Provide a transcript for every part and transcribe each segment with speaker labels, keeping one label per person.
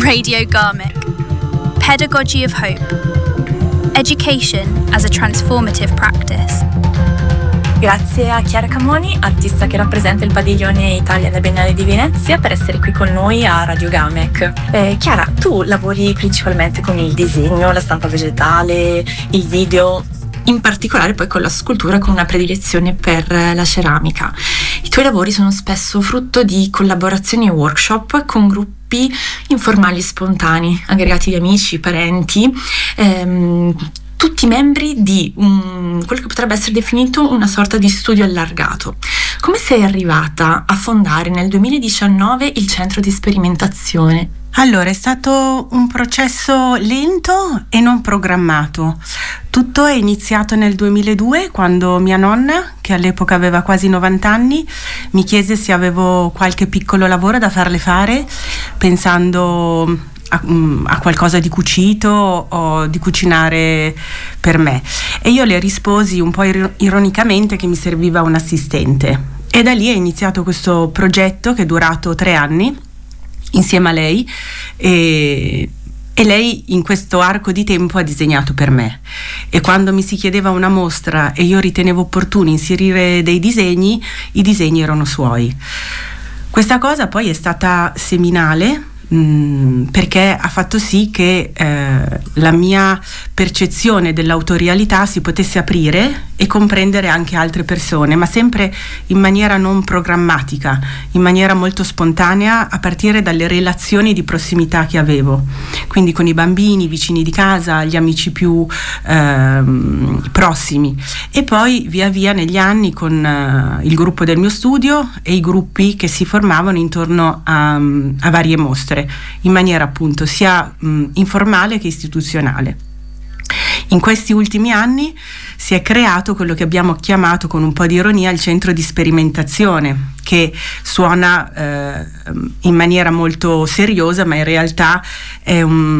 Speaker 1: Radio Garmick. Pedagogy of Hope. Education as a transformative practice.
Speaker 2: Grazie a Chiara Camoni, artista che rappresenta il padiglione Italia alla Biennale di Venezia, per essere qui con noi a Radio Garmick. Chiara, tu lavori principalmente con il disegno, la stampa vegetale, il video, in particolare poi con la scultura, con una predilezione per la ceramica. I tuoi lavori sono spesso frutto di collaborazioni e workshop con gruppi informali e spontanei, aggregati di amici, parenti, tutti membri di quello che potrebbe essere definito una sorta di studio allargato. Come sei arrivata a fondare nel 2019 il centro di sperimentazione?
Speaker 3: Allora, è stato un processo lento e non programmato. Tutto è iniziato nel 2002, quando mia nonna, che all'epoca aveva quasi 90 anni, mi chiese se avevo qualche piccolo lavoro da farle fare, pensando a qualcosa di cucito o di cucinare per me. E io le risposi un po' ironicamente che mi serviva un assistente. E da lì è iniziato questo progetto che è durato 3 anni insieme a lei, e lei in questo arco di tempo ha disegnato per me, e quando mi si chiedeva una mostra e io ritenevo opportuno inserire dei disegni, i disegni erano suoi. Questa cosa poi è stata seminale, perché ha fatto sì che la mia percezione dell'autorialità si potesse aprire e comprendere anche altre persone, ma sempre in maniera non programmatica, in maniera molto spontanea, a partire dalle relazioni di prossimità che avevo, quindi con i bambini, i vicini di casa, gli amici più prossimi, e poi via via negli anni con il gruppo del mio studio e i gruppi che si formavano intorno a varie mostre, in maniera appunto sia informale che istituzionale. In questi ultimi anni si è creato quello che abbiamo chiamato con un po' di ironia il centro di sperimentazione, che suona in maniera molto seriosa, ma in realtà è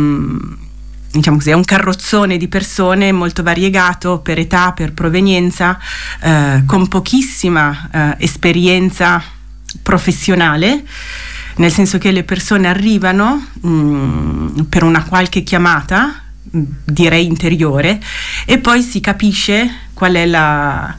Speaker 3: diciamo così, è un carrozzone di persone molto variegato per età, per provenienza, con pochissima esperienza professionale, nel senso che le persone arrivano per una qualche chiamata, direi interiore, e poi si capisce qual è la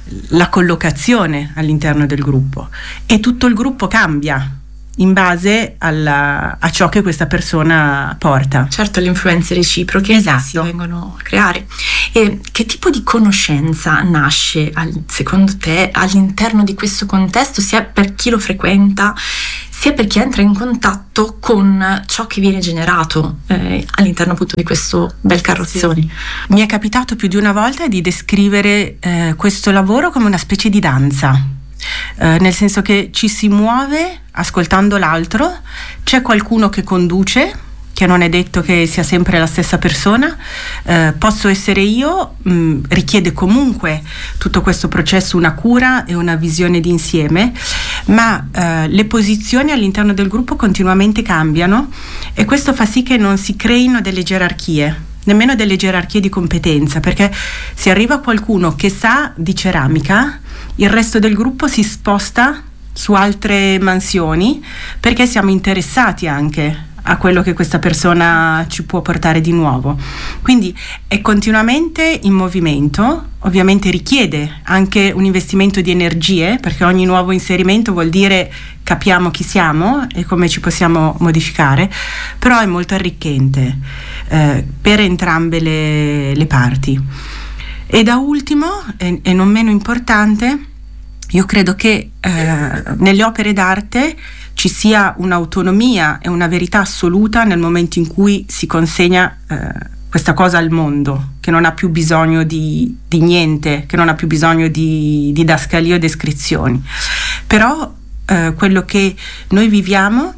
Speaker 3: collocazione all'interno del gruppo, e tutto il gruppo cambia in base a ciò che questa persona porta.
Speaker 2: Certo, le influenze reciproche,
Speaker 3: esatto,
Speaker 2: si vengono a creare. E che tipo di conoscenza nasce secondo te all'interno di questo contesto, sia per chi lo frequenta sia per chi entra in contatto con ciò che viene generato all'interno appunto di questo bel carrozzone?
Speaker 3: Sì. Mi è capitato più di una volta di descrivere questo lavoro come una specie di danza, nel senso che ci si muove ascoltando l'altro, c'è qualcuno che conduce, che non è detto che sia sempre la stessa persona, posso essere io, richiede comunque tutto questo processo una cura e una visione d'insieme, ma le posizioni all'interno del gruppo continuamente cambiano, e questo fa sì che non si creino delle gerarchie, nemmeno delle gerarchie di competenza, perché se arriva qualcuno che sa di ceramica, il resto del gruppo si sposta su altre mansioni, perché siamo interessati anche a quello che questa persona ci può portare di nuovo. Quindi è continuamente in movimento, ovviamente richiede anche un investimento di energie, perché ogni nuovo inserimento vuol dire capiamo chi siamo e come ci possiamo modificare, però è molto arricchente per entrambe le parti. E da ultimo, e non meno importante, io credo che nelle opere d'arte ci sia un'autonomia e una verità assoluta nel momento in cui si consegna questa cosa al mondo, che non ha più bisogno di niente, che non ha più bisogno di didascalie o descrizioni. Però quello che noi viviamo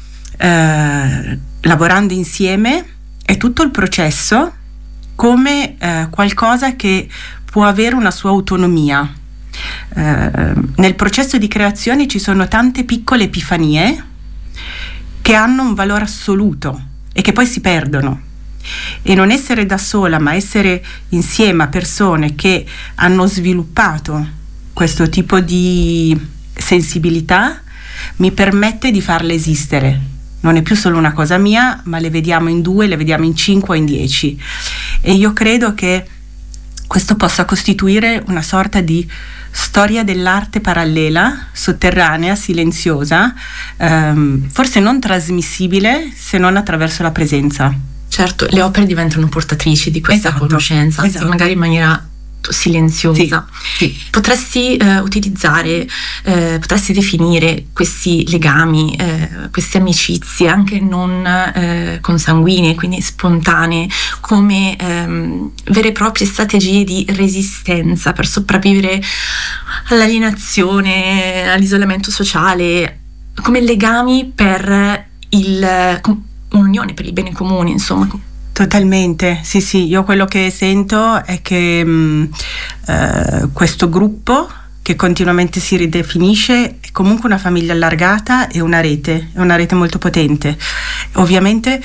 Speaker 3: lavorando insieme è tutto il processo come qualcosa che può avere una sua autonomia. Nel processo di creazione ci sono tante piccole epifanie che hanno un valore assoluto e che poi si perdono, e non essere da sola ma essere insieme a persone che hanno sviluppato questo tipo di sensibilità mi permette di farle esistere, non è più solo una cosa mia, ma le vediamo in 2, le vediamo in 5 o in 10. E io credo che questo possa costituire una sorta di storia dell'arte parallela, sotterranea, silenziosa, forse non trasmissibile se non attraverso la presenza.
Speaker 2: Certo, le opere diventano portatrici di questa conoscenza, magari in maniera silenziosa.
Speaker 3: Sì.
Speaker 2: Potresti utilizzare, potresti definire questi legami, queste amicizie anche non consanguinee, quindi spontanee, come vere e proprie strategie di resistenza per sopravvivere all'alienazione, all'isolamento sociale, come legami per un'unione, per il bene comune, insomma.
Speaker 3: Totalmente, sì, io quello che sento è che questo gruppo che continuamente si ridefinisce è comunque una famiglia allargata e una rete molto potente. Ovviamente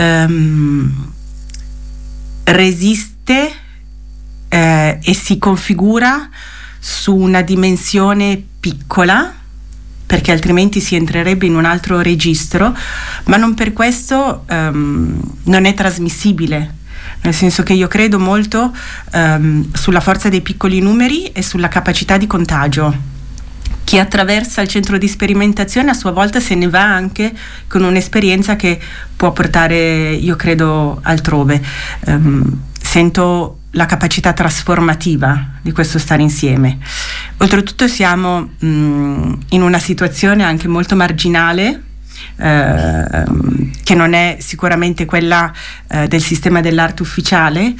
Speaker 3: resiste e si configura su una dimensione piccola, perché altrimenti si entrerebbe in un altro registro, ma non per questo non è trasmissibile, nel senso che io credo molto sulla forza dei piccoli numeri e sulla capacità di contagio. Chi attraversa il centro di sperimentazione a sua volta se ne va anche con un'esperienza che può portare, io credo, altrove. Sento la capacità trasformativa di questo stare insieme. Oltretutto siamo in una situazione anche molto marginale, che non è sicuramente quella del sistema dell'arte ufficiale,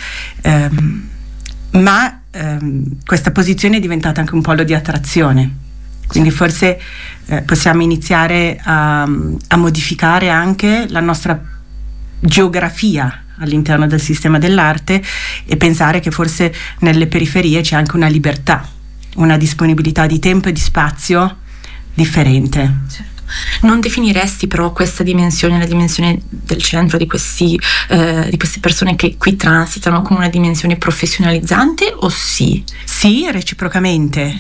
Speaker 3: ma questa posizione è diventata anche un polo di attrazione. Quindi forse possiamo iniziare a modificare anche la nostra geografia all'interno del sistema dell'arte e pensare che forse nelle periferie c'è anche una libertà, una disponibilità di tempo e di spazio differente.
Speaker 2: Certo. Non definiresti però questa dimensione, la dimensione del centro di queste persone che qui transitano, come una dimensione professionalizzante o sì?
Speaker 3: Sì, reciprocamente.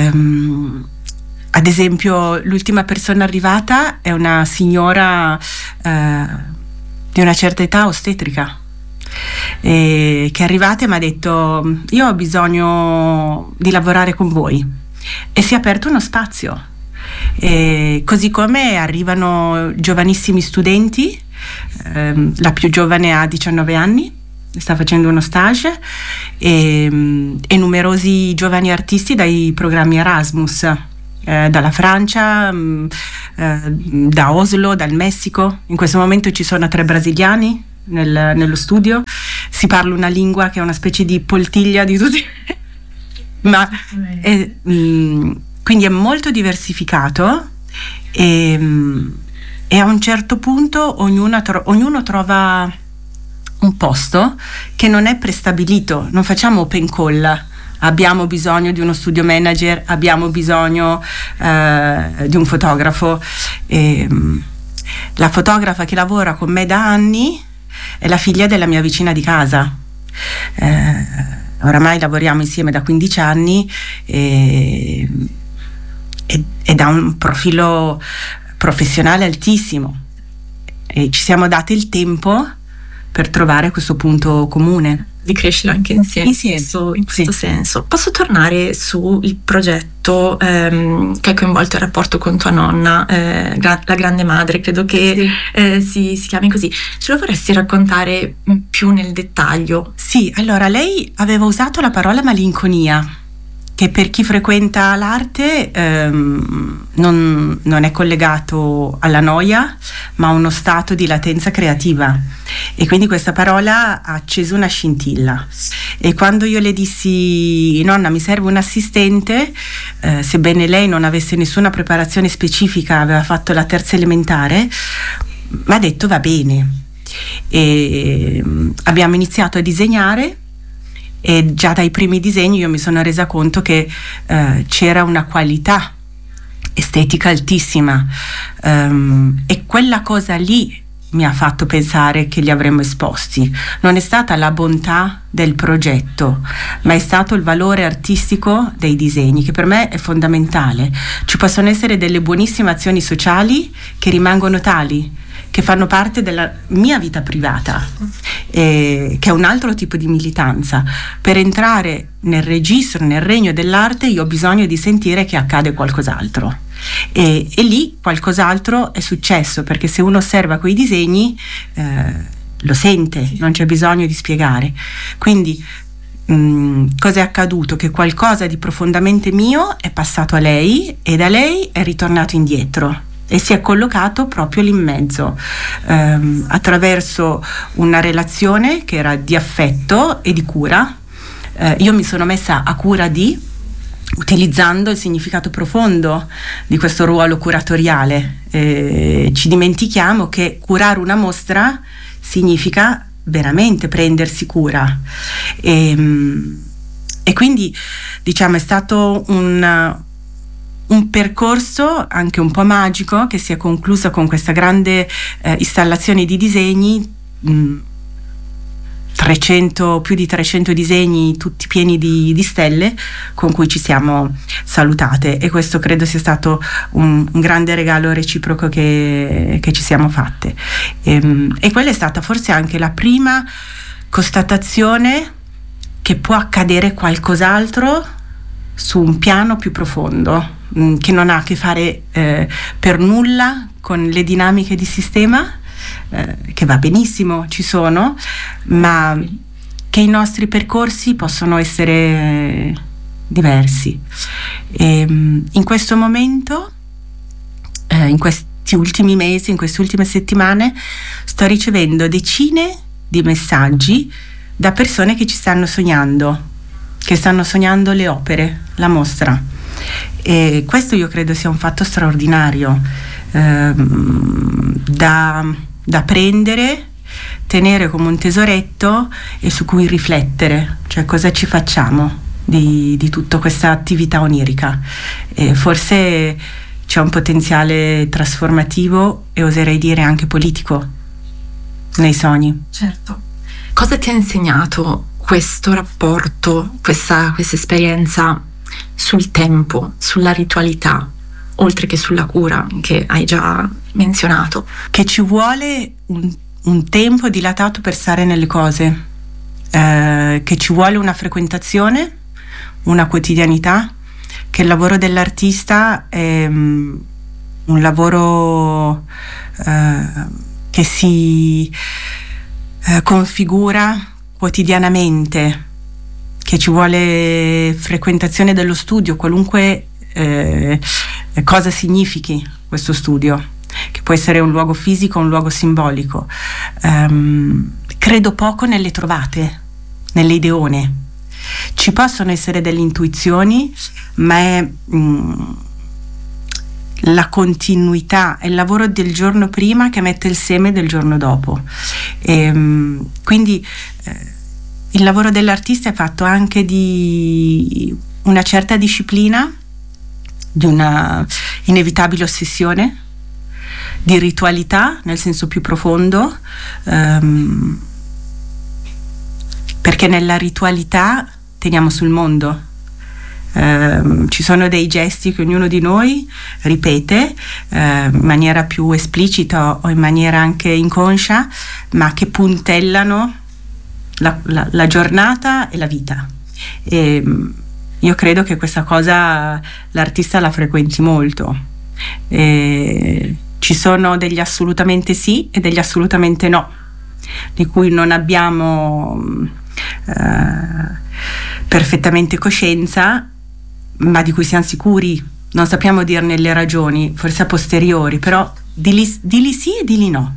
Speaker 3: Ad esempio, l'ultima persona arrivata è una signora di una certa età, ostetrica, che è arrivata e mi ha detto: io ho bisogno di lavorare con voi, e si è aperto uno spazio. Così come arrivano giovanissimi studenti, la più giovane ha 19 anni, sta facendo uno stage, e numerosi giovani artisti dai programmi Erasmus, dalla Francia, da Oslo, dal Messico. In questo momento ci sono 3 brasiliani nello studio. Si parla una lingua che è una specie di poltiglia di tutti ma quindi è molto diversificato, e a un certo punto ognuno trova un posto che non è prestabilito. Non facciamo open call: abbiamo bisogno di uno studio manager, abbiamo bisogno di un fotografo. La fotografa che lavora con me da anni è la figlia della mia vicina di casa. Oramai lavoriamo insieme da 15 anni ed ha un profilo professionale altissimo, e ci siamo date il tempo per trovare questo punto comune
Speaker 2: di crescere anche insieme. In questo senso. Posso tornare sul progetto che ha coinvolto il rapporto con tua nonna, la grande madre, credo che si chiami così. Ce lo vorresti raccontare più nel dettaglio?
Speaker 3: Sì, allora lei aveva usato la parola malinconia, che per chi frequenta l'arte non è collegato alla noia, ma a uno stato di latenza creativa, e quindi questa parola ha acceso una scintilla. E quando io le dissi: nonna, mi serve un assistente, sebbene lei non avesse nessuna preparazione specifica, aveva fatto la terza elementare, mi ha detto va bene. E abbiamo iniziato a disegnare, e già dai primi disegni io mi sono resa conto che c'era una qualità estetica altissima, e quella cosa lì mi ha fatto pensare che li avremmo esposti. Non è stata la bontà del progetto, ma è stato il valore artistico dei disegni, che per me è fondamentale. Ci possono essere delle buonissime azioni sociali che rimangono tali, che fanno parte della mia vita privata, che è un altro tipo di militanza. Per entrare nel registro, nel regno dell'arte, io ho bisogno di sentire che accade qualcos'altro. E lì qualcos'altro è successo, perché se uno osserva quei disegni lo sente, non c'è bisogno di spiegare. Quindi cosa è accaduto? Che qualcosa di profondamente mio è passato a lei e da lei è ritornato indietro e si è collocato proprio lì in mezzo, attraverso una relazione che era di affetto e di cura. Io mi sono messa a cura utilizzando il significato profondo di questo ruolo curatoriale. Ci dimentichiamo che curare una mostra significa veramente prendersi cura, e quindi diciamo è stato un percorso anche un po' magico che si è concluso con questa grande installazione di disegni, più di 300 disegni tutti pieni di stelle con cui ci siamo salutate, e questo credo sia stato un grande regalo reciproco che ci siamo fatte, e quella è stata forse anche la prima constatazione che può accadere qualcos'altro su un piano più profondo, che non ha a che fare per nulla con le dinamiche di sistema, che va benissimo, ci sono, ma che i nostri percorsi possono essere diversi. In questo momento, in questi ultimi mesi, in queste ultime settimane, sto ricevendo decine di messaggi da persone che ci stanno sognando le opere, la mostra, e questo io credo sia un fatto straordinario, da prendere, tenere come un tesoretto e su cui riflettere, cioè cosa ci facciamo di tutta questa attività onirica. E forse c'è un potenziale trasformativo e oserei dire anche politico nei sogni.
Speaker 2: Certo. Cosa ti ha insegnato questo rapporto, questa esperienza sul tempo, sulla ritualità, oltre che sulla cura che hai già menzionato?
Speaker 3: Che ci vuole un tempo dilatato per stare nelle cose, che ci vuole una frequentazione, una quotidianità, che il lavoro dell'artista è un lavoro che si configura quotidianamente, che ci vuole frequentazione dello studio, qualunque cosa significhi questo studio, che può essere un luogo fisico, un luogo simbolico. Credo poco nelle trovate, nelle ideone. Ci possono essere delle intuizioni, ma è la continuità, è il lavoro del giorno prima che mette il seme del giorno dopo. Quindi il lavoro dell'artista è fatto anche di una certa disciplina, di una inevitabile ossessione, di ritualità nel senso più profondo, perché nella ritualità teniamo sul mondo. Ci sono dei gesti che ognuno di noi ripete in maniera più esplicita o in maniera anche inconscia, ma che puntellano la giornata e la vita. E io credo che questa cosa l'artista la frequenti molto. Ci sono degli assolutamente sì e degli assolutamente no, di cui non abbiamo perfettamente coscienza, ma di cui siamo sicuri. Non sappiamo dirne le ragioni, forse a posteriori, però di lì sì e di lì no.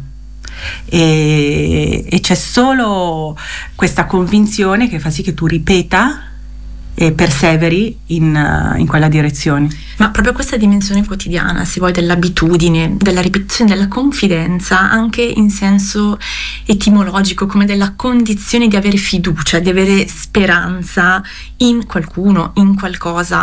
Speaker 3: E c'è solo questa convinzione che fa sì che tu ripeta e perseveri in quella direzione.
Speaker 2: Ma proprio questa dimensione quotidiana, se vuoi, dell'abitudine, della ripetizione, della confidenza, anche in senso etimologico, come della condizione di avere fiducia, di avere speranza in qualcuno, in qualcosa.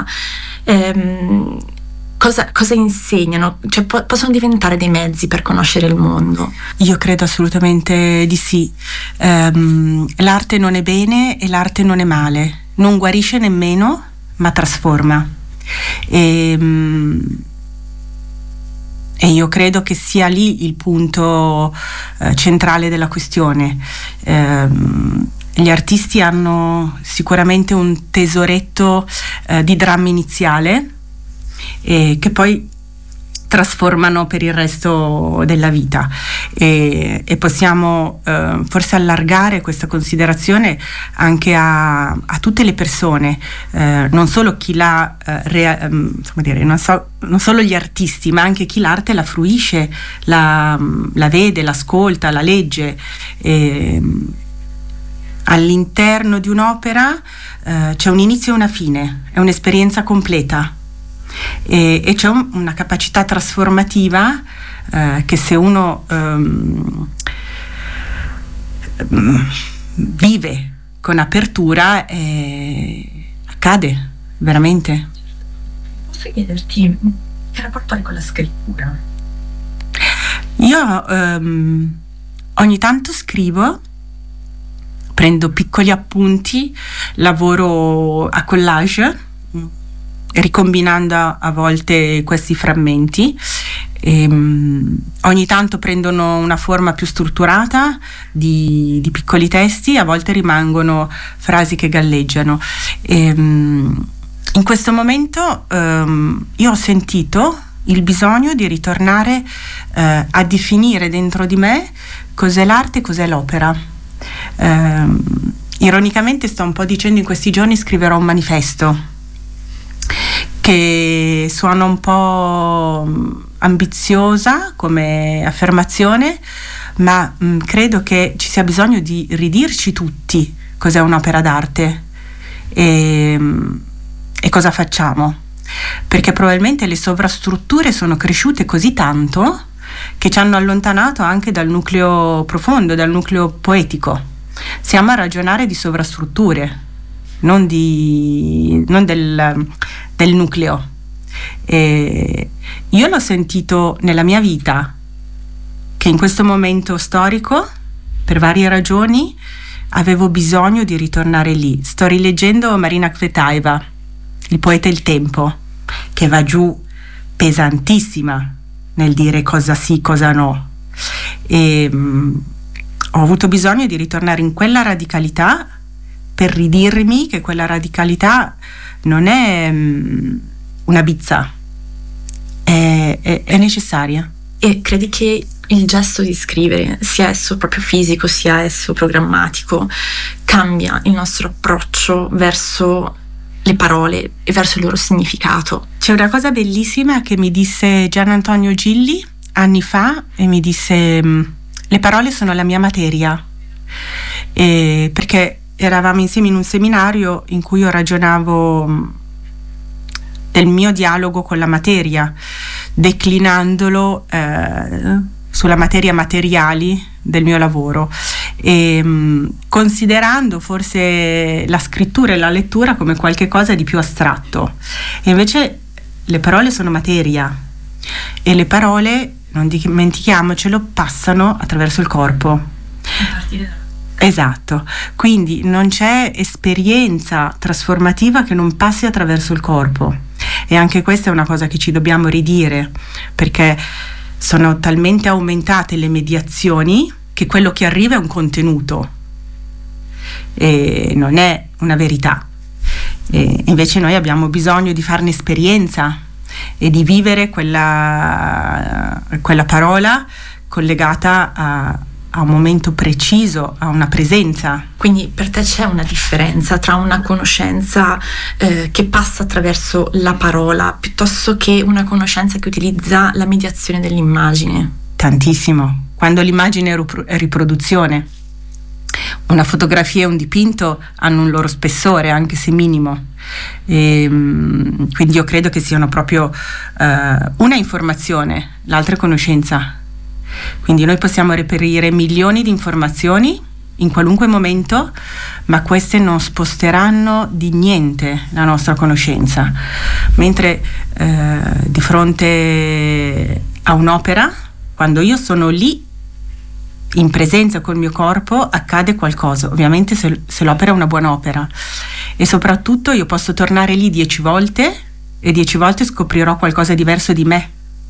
Speaker 2: Cosa insegnano? Cioè, possono diventare dei mezzi per conoscere il mondo?
Speaker 3: Io credo assolutamente di sì. L'arte non è bene e l'arte non è male, non guarisce nemmeno, ma trasforma. E io credo che sia lì il punto centrale della questione. Gli artisti hanno sicuramente un tesoretto di dramma iniziale che poi trasformano per il resto della vita, e possiamo forse allargare questa considerazione anche a tutte le persone, non solo chi l'ha non solo gli artisti, ma anche chi l'arte la fruisce, la vede, l'ascolta, la legge. All'interno di un'opera c'è un inizio e una fine, è un'esperienza completa. E c'è una capacità trasformativa che se uno vive con apertura accade veramente.
Speaker 2: Posso chiederti che rapporto hai con la scrittura?
Speaker 3: Io ogni tanto scrivo, prendo piccoli appunti, lavoro a collage, ricombinando a volte questi frammenti. Ogni tanto prendono una forma più strutturata di piccoli testi, a volte rimangono frasi che galleggiano. In questo momento io ho sentito il bisogno di ritornare a definire dentro di me cos'è l'arte e cos'è l'opera. Ironicamente sto un po' dicendo in questi giorni scriverò un manifesto, che suona un po' ambiziosa come affermazione, ma credo che ci sia bisogno di ridirci tutti cos'è un'opera d'arte e cosa facciamo, perché probabilmente le sovrastrutture sono cresciute così tanto che ci hanno allontanato anche dal nucleo profondo, dal nucleo poetico. Siamo a ragionare di sovrastrutture, non del nucleo. E io l'ho sentito nella mia vita che in questo momento storico, per varie ragioni, avevo bisogno di ritornare lì. Sto rileggendo Marina Cvetajeva, Il poeta e il tempo, che va giù pesantissima nel dire cosa sì, cosa no. E ho avuto bisogno di ritornare in quella radicalità per ridirmi che quella radicalità non è una bizza, è necessaria.
Speaker 2: E credi che il gesto di scrivere, sia esso proprio fisico, sia esso programmatico, cambia il nostro approccio verso le parole e verso il loro significato?
Speaker 3: C'è una cosa bellissima che mi disse Gian Antonio Gilli anni fa, e mi disse: le parole sono la mia materia, perché eravamo insieme in un seminario in cui io ragionavo del mio dialogo con la materia, declinandolo sulla materia materiali del mio lavoro, e considerando forse la scrittura e la lettura come qualche cosa di più astratto. E invece le parole sono materia, e le parole, non dimentichiamocelo, passano attraverso il corpo. Esatto, quindi non c'è esperienza trasformativa che non passi attraverso il corpo, e anche questa è una cosa che ci dobbiamo ridire, perché sono talmente aumentate le mediazioni che quello che arriva è un contenuto e non è una verità, e invece noi abbiamo bisogno di farne esperienza e di vivere quella parola collegata a un momento preciso, a una presenza.
Speaker 2: Quindi per te c'è una differenza tra una conoscenza che passa attraverso la parola piuttosto che una conoscenza che utilizza la mediazione dell'immagine?
Speaker 3: Tantissimo. Quando l'immagine è riproduzione, una fotografia e un dipinto hanno un loro spessore, anche se minimo. Quindi io credo che siano proprio una informazione, l'altra è conoscenza. Quindi noi possiamo reperire milioni di informazioni in qualunque momento, ma queste non sposteranno di niente la nostra conoscenza, mentre di fronte a un'opera, quando io sono lì in presenza col mio corpo, accade qualcosa, ovviamente se l'opera è una buona opera, e soprattutto io posso tornare lì 10 volte e 10 volte scoprirò qualcosa diverso di me.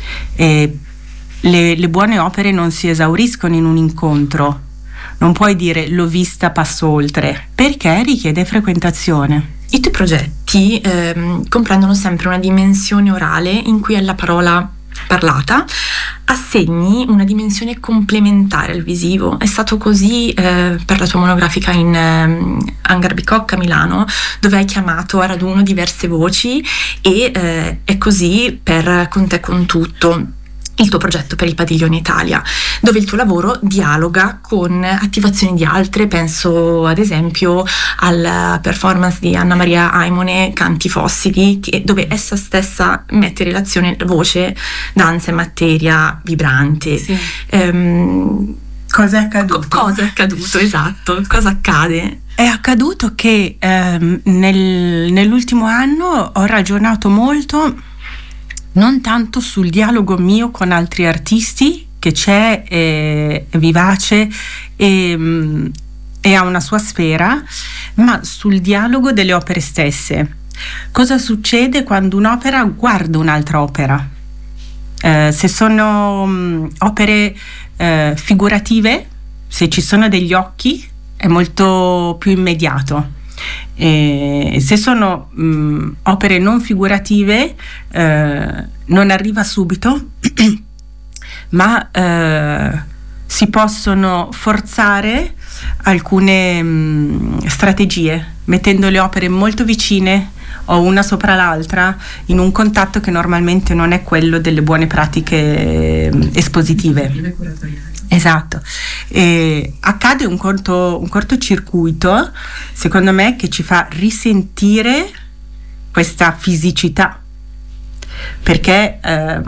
Speaker 3: E le buone opere non si esauriscono in un incontro. Non puoi dire l'ho vista, passo oltre, perché richiede frequentazione.
Speaker 2: I tuoi progetti comprendono sempre una dimensione orale in cui alla parola parlata assegni una dimensione complementare al visivo. È stato così per la tua monografica in Hangar Bicocca a Milano, dove hai chiamato a raduno diverse voci, e è così per Con te con tutto, il tuo progetto per il Padiglione Italia, dove il tuo lavoro dialoga con attivazioni di altre. Penso ad esempio alla performance di Anna Maria Aimone, Canti fossili, dove essa stessa mette in relazione voce, danza e materia vibrante.
Speaker 3: Sì. Cosa è accaduto?
Speaker 2: Cosa è accaduto, esatto, cosa accade?
Speaker 3: È accaduto che nell'ultimo anno ho ragionato molto, non tanto sul dialogo mio con altri artisti, che c'è, è vivace e ha una sua sfera, ma sul dialogo delle opere stesse. Cosa succede quando un'opera guarda un'altra opera? Se sono opere figurative, se ci sono degli occhi, è molto più immediato. Se sono opere non figurative, non arriva subito, ma si possono forzare alcune strategie, mettendo le opere molto vicine o una sopra l'altra in un contatto che normalmente non è quello delle buone pratiche espositive. Esatto. Accade un cortocircuito, secondo me, che ci fa risentire questa fisicità, perché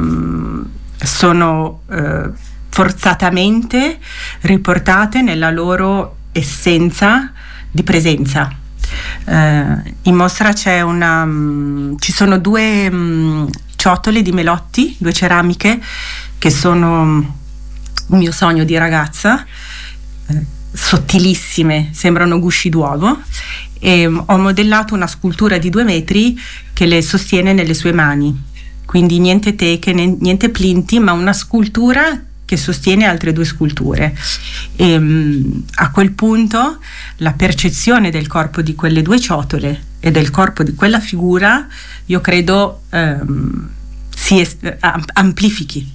Speaker 3: sono forzatamente riportate nella loro essenza di presenza. In mostra ci sono due ciotole di Melotti, due ceramiche che sono un mio sogno di ragazza, sottilissime, sembrano gusci d'uovo, e ho modellato una scultura di 2 metri che le sostiene nelle sue mani, quindi niente teche, niente plinti, ma una scultura che sostiene altre 2 sculture. A quel punto la percezione del corpo di quelle 2 ciotole e del corpo di quella figura, io credo si amplifichi.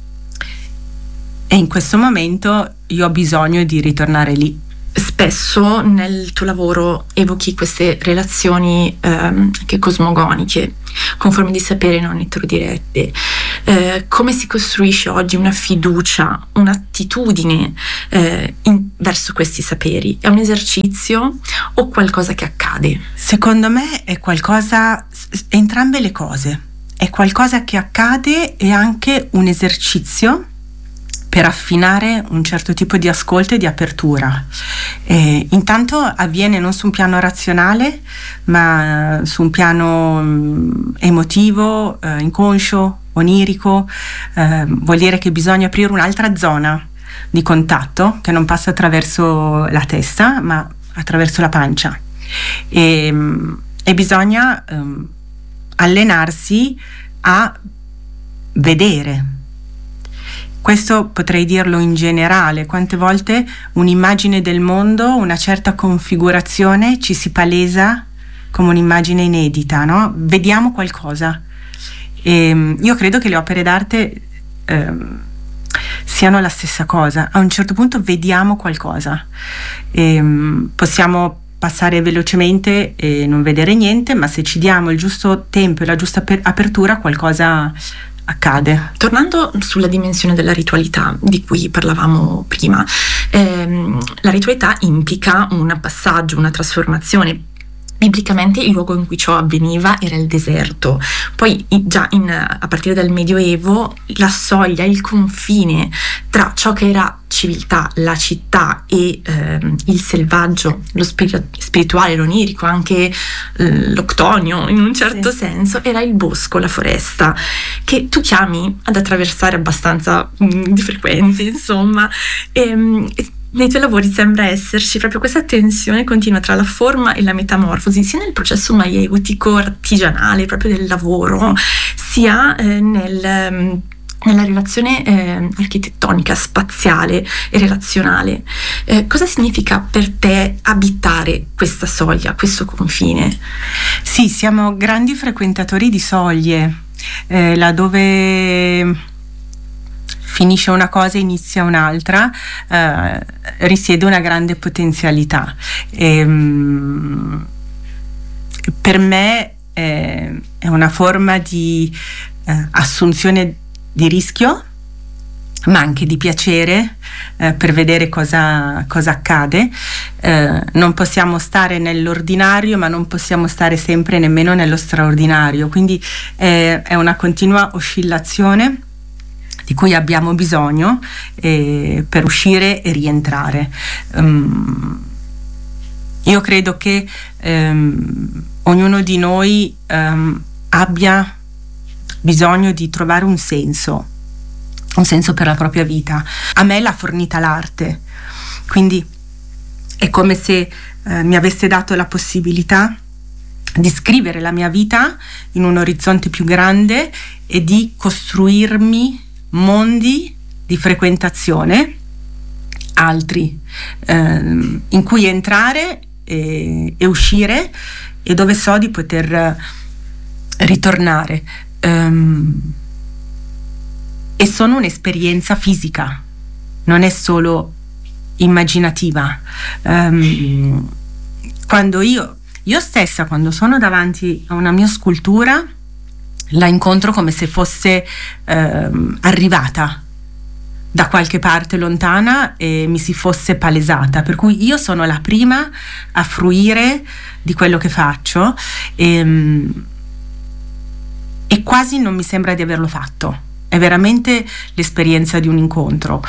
Speaker 3: E in questo momento io ho bisogno di ritornare lì.
Speaker 2: Spesso nel tuo lavoro evochi queste relazioni anche cosmogoniche, con forme di sapere non eterodirette. Come si costruisce oggi una fiducia, un'attitudine verso questi saperi? È un esercizio o qualcosa che accade?
Speaker 3: Secondo me è qualcosa, entrambe le cose. È qualcosa che accade e anche un esercizio per affinare un certo tipo di ascolto e di apertura. Intanto avviene non su un piano razionale, ma su un piano emotivo, inconscio, onirico. Vuol dire che bisogna aprire un'altra zona di contatto che non passa attraverso la testa, ma attraverso la pancia. E bisogna allenarsi a vedere. Questo potrei dirlo in generale. Quante volte un'immagine del mondo, una certa configurazione ci si palesa come un'immagine inedita, no? Vediamo qualcosa. Io credo che le opere d'arte siano la stessa cosa. A un certo punto vediamo qualcosa. Possiamo passare velocemente e non vedere niente, ma se ci diamo il giusto tempo e la giusta apertura, qualcosa accade.
Speaker 2: Tornando sulla dimensione della ritualità di cui parlavamo prima, la ritualità implica un passaggio, una trasformazione. Biblicamente il luogo in cui ciò avveniva era il deserto. Poi già a partire dal Medioevo la soglia, il confine tra ciò che era civiltà, la città e il selvaggio, lo spirituale, l'onirico, anche l'octonio in un certo senso, era il bosco, la foresta, che tu chiami ad attraversare abbastanza di frequente, insomma. Nei tuoi lavori sembra esserci proprio questa tensione continua tra la forma e la metamorfosi, sia nel processo maieutico artigianale proprio del lavoro, sia nel nella relazione architettonica, spaziale e relazionale, cosa significa per te abitare questa soglia, questo confine?
Speaker 3: Sì, siamo grandi frequentatori di soglie, laddove finisce una cosa e inizia un'altra, risiede una grande potenzialità. Per me è una forma di assunzione di rischio, ma anche di piacere, per vedere cosa accade. Non possiamo stare nell'ordinario, ma non possiamo stare sempre nemmeno nello straordinario, quindi è una continua oscillazione di cui abbiamo bisogno per uscire e rientrare. Io credo che ognuno di noi abbia bisogno di trovare un senso per la propria vita. A me l'ha fornita l'arte, quindi è come se mi avesse dato la possibilità di scrivere la mia vita in un orizzonte più grande e di costruirmi mondi di frequentazione altri, in cui entrare e uscire, e dove so di poter ritornare. E sono un'esperienza fisica, non è solo immaginativa. Quando io stessa, quando sono davanti a una mia scultura, la incontro come se fosse arrivata da qualche parte lontana e mi si fosse palesata, per cui io sono la prima a fruire di quello che faccio e quasi non mi sembra di averlo fatto. È veramente l'esperienza di un incontro,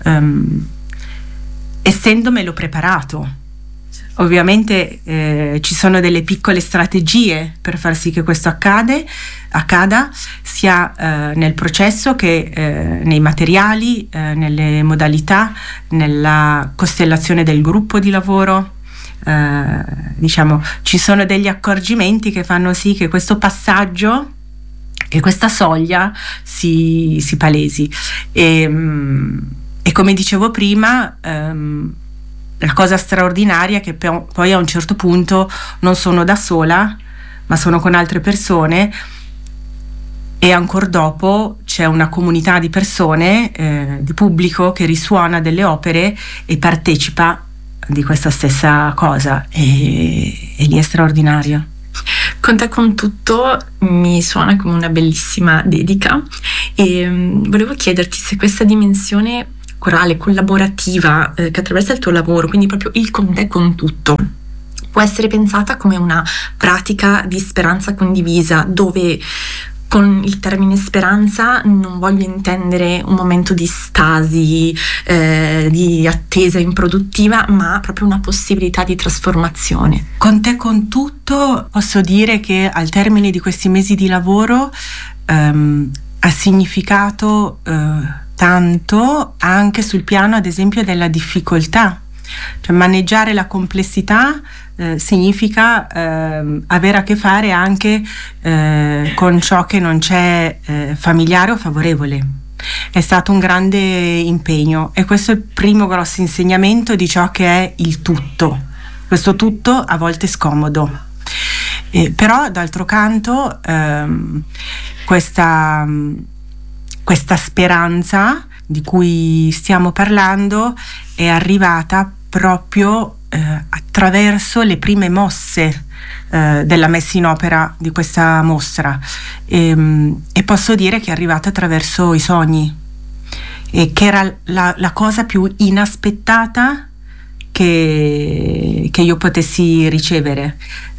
Speaker 3: essendomelo preparato. Ovviamente ci sono delle piccole strategie per far sì che questo accada sia nel processo che nei materiali, nelle modalità, nella costellazione del gruppo di lavoro. Diciamo, ci sono degli accorgimenti che fanno sì che questo passaggio, che questa soglia si palesi. E come dicevo prima, la cosa straordinaria è che poi a un certo punto non sono da sola, ma sono con altre persone, e ancora dopo c'è una comunità di persone, di pubblico, che risuona delle opere e partecipa di questa stessa cosa, e lì è straordinario.
Speaker 2: Con te con tutto mi suona come una bellissima dedica, e volevo chiederti se questa dimensione corale, collaborativa, che attraversa il tuo lavoro, quindi proprio il con te con tutto, può essere pensata come una pratica di speranza condivisa, dove con il termine speranza non voglio intendere un momento di stasi, di attesa improduttiva, ma proprio una possibilità di trasformazione.
Speaker 3: Con te con tutto posso dire che al termine di questi mesi di lavoro ha significato tanto anche sul piano, ad esempio, della difficoltà. Cioè, maneggiare la complessità significa avere a che fare anche con ciò che non c'è familiare o favorevole. È stato un grande impegno, e questo è il primo grosso insegnamento di ciò che è il tutto. Questo tutto a volte è scomodo, però d'altro canto questa speranza di cui stiamo parlando è arrivata proprio attraverso le prime mosse della messa in opera di questa mostra, e posso dire che è arrivata attraverso i sogni, e che era la cosa più inaspettata che io potessi ricevere.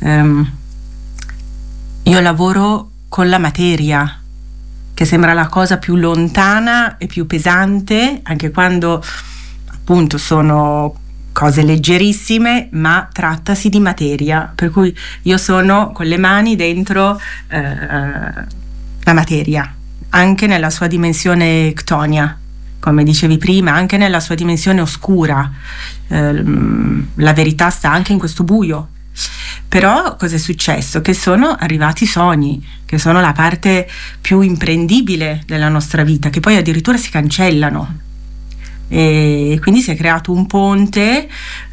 Speaker 3: Io lavoro con la materia, che sembra la cosa più lontana e più pesante, anche quando appunto sono cose leggerissime, ma trattasi di materia, per cui io sono con le mani dentro la materia, anche nella sua dimensione ctonia, come dicevi prima, anche nella sua dimensione oscura. La verità sta anche in questo buio, Però cosa è successo? Che sono arrivati i sogni, che sono la parte più imprendibile della nostra vita, che poi addirittura si cancellano. E quindi si è creato un ponte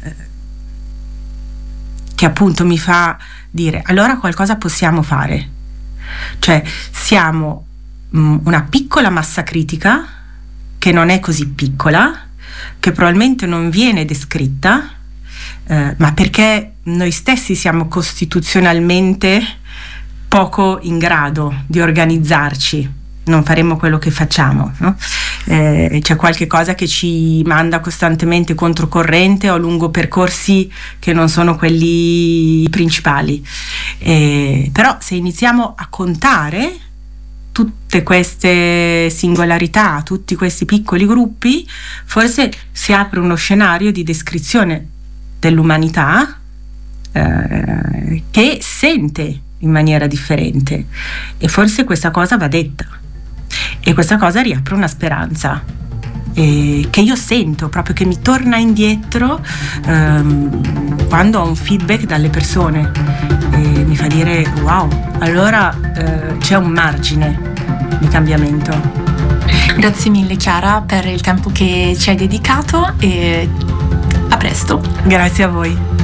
Speaker 3: che appunto mi fa dire: allora qualcosa possiamo fare. Cioè siamo una piccola massa critica che non è così piccola, che probabilmente non viene descritta, ma perché noi stessi siamo costituzionalmente poco in grado di organizzarci, non faremo quello che facciamo, no? C'è qualche cosa che ci manda costantemente controcorrente o lungo percorsi che non sono quelli principali, però se iniziamo a contare tutte queste singolarità, tutti questi piccoli gruppi, forse si apre uno scenario di descrizione dell'umanità che sente in maniera differente, e forse questa cosa va detta, e questa cosa riapre una speranza che io sento proprio, che mi torna indietro quando ho un feedback dalle persone, e mi fa dire: wow, allora c'è un margine di cambiamento.
Speaker 2: Grazie mille Chiara per il tempo che ci hai dedicato, e a presto.
Speaker 3: Grazie a voi.